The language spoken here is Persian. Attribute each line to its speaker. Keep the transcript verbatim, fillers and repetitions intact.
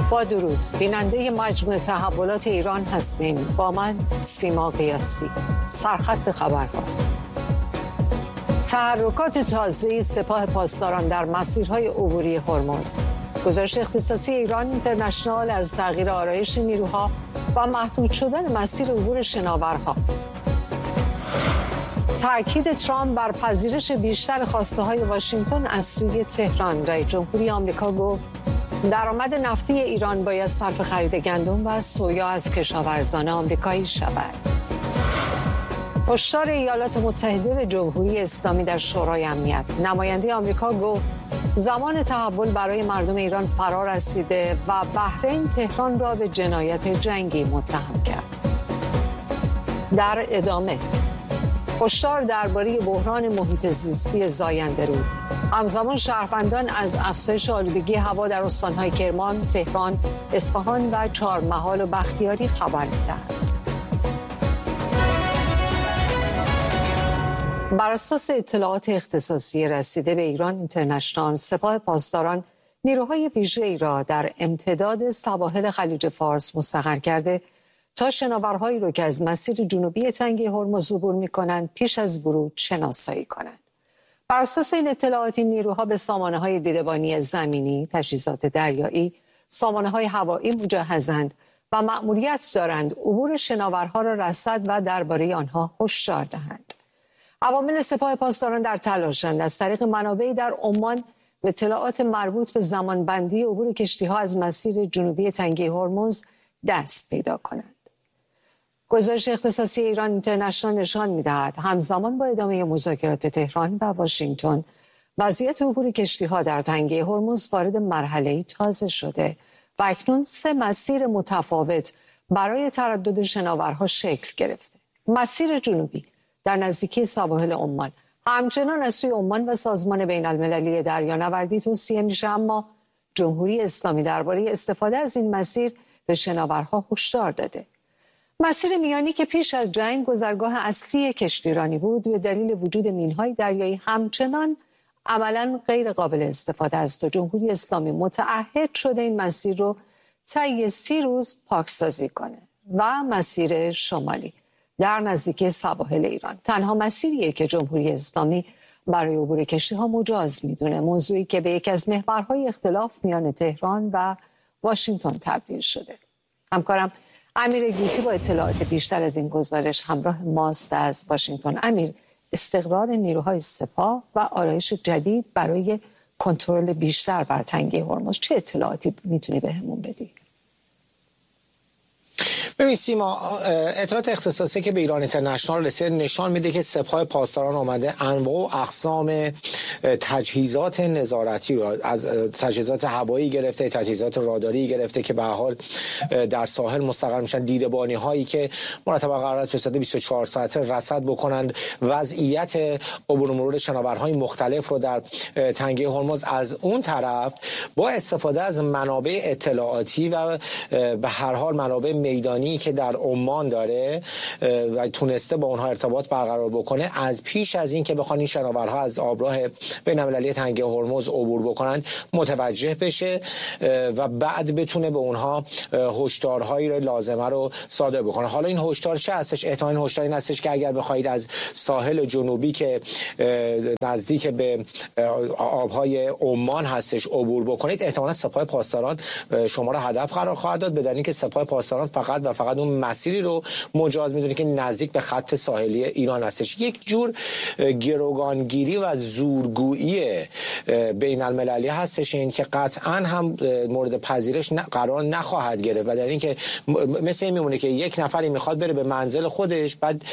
Speaker 1: با درود، بیننده مجموع تحولات ایران هستیم. با من سیما قیاسی. سرخط خبرها. تحرکات تازه سپاه پاسداران در مسیرهای عبوری هرمز. گزارش اختصاصی ایران اینترنشنال از تغییر آرایش نیروها و محدود شدن مسیر عبور شناورها. تأکید ترامپ بر پذیرش بیشتر خواسته های واشنگتن از سوی تهران. رئیس جمهوری آمریکا گفت درآمد نفتی ایران باید صرف خرید گندم و سویا از کشاورزان آمریکایی شود. هشدار ایالات متحده به جمهوری اسلامی در شورای امنیت. نماینده آمریکا گفت زمان تحول برای مردم ایران فرا رسیده و بحرین تهران را به جنایت جنگی متهم کرد. در ادامه هشدار درباره بحران محیط زیستی زاینده رود. همزمان شهروندان از افزایش آلودگی هوا در استان‌های کرمان، تهران، اصفهان و چهارمحال و بختیاری خبر می‌دهند. بر اساس اطلاعات اختصاصی رسیده به ایران اینترنشنال، سپاه پاسداران نیروهای ویژه‌ای را در امتداد سواحل خلیج فارس مستقر کرده تا شناورهایی را که از مسیر جنوبی تنگه هرمز عبور می‌کنند پیش از ورود شناسایی کنند. بر اساس این اطلاعات این نیروها به سامانه‌های دیدبانی زمینی، تجهیزات دریایی، سامانه‌های هوایی مجهزند و مأموریت دارند عبور شناورها را رصد و درباره آنها هشدار دهند. عوامل سپاه پاسداران در تلاشند از طریق منابعی در عمان به اطلاعات مربوط به زمانبندی عبور کشتی‌ها از مسیر جنوبی تنگه هرمز دست پیدا کنند. گزارش اختصاصی ایران اینترنشنال نشان می‌دهد همزمان با ادامه مذاکرات تهران و واشنگتن، وضعیت عبور کشتی‌ها در تنگه هرمز وارد مرحله‌ای تازه شده و اکنون سه مسیر متفاوت برای تردد شناورها شکل گرفته. مسیر جنوبی در نزدیکی سواحل عمان همچنان از سوی عمان و سازمان بین المللی دریانوردی توصیه میشه، اما جمهوری اسلامی درباره استفاده از این مسیر به شناورها هشدار داده. مسیر میانی که پیش از جنگ گذرگاه اصلی کشتیرانی بود به دلیل وجود مین‌های دریایی همچنان عملاً غیر قابل استفاده است و جمهوری اسلامی متعهد شده این مسیر رو طی سی روز پاکسازی کنه. و مسیر شمالی در نزدیکی سواحل ایران تنها مسیریه که جمهوری اسلامی برای عبور کشتی‌ها مجاز میدونه، موضوعی که به یکی از محورهای اختلاف میان تهران و واشنگتن تبدیل شده. همکارم امیر گیتی با اطلاعات بیشتر از این گزارش همراه ماست از واشنگتن. امیر، استقرار نیروهای سپاه و آرایش جدید برای کنترل بیشتر بر تنگه هرمز، چه اطلاعاتی میتونی بهمون بدی؟
Speaker 2: ببین سیما، اطلاعات اختصاصی که به ایران اینترنشنال رسید نشان میده که سپاه پاسداران آمده انواع و اقسام تجهیزات نظارتی رو از تجهیزات هوایی گرفته، تجهیزات راداری گرفته که به هر حال در ساحل مستقر میشن، دیدبانی هایی که مرتبا قرار است به صورت بیست و چهار ساعته رصد بکنند وضعیت عبور و مرور شناورهای مختلف رو در تنگه هرمز. از اون طرف با استفاده از منابع اطلاعاتی و به هر حال منابع میدانی که در عمان داره و تونسته با اونها ارتباط برقرار بکنه، از پیش از این که بخوان این شناورها از آبراه بین‌المللی تنگه هرمز عبور بکنن متوجه بشه و بعد بتونه به اونها هشدارهایی لازمه رو صادر بکنه. حالا این هشدار چه هستش؟ احتمال این هشدار این هستش که اگر بخواید از ساحل جنوبی که نزدیک به آبهای عمان هستش عبور بکنید، احتمالاً سپاه پاسداران شما را هدف قرار خواهد داد، بدون اینکه سپاه پاسداران فقط و فقط اون مسیری رو مجاز میدونه که نزدیک به خط ساحلی ایران هستش. یک جور گروگانگیری و زورگویی بین المللی هستش این که قطعا هم مورد پذیرش قرار نخواهد گرفت و در اینکه مثل این میمونه که یک نفری میخواد بره به منزل خودش، بعد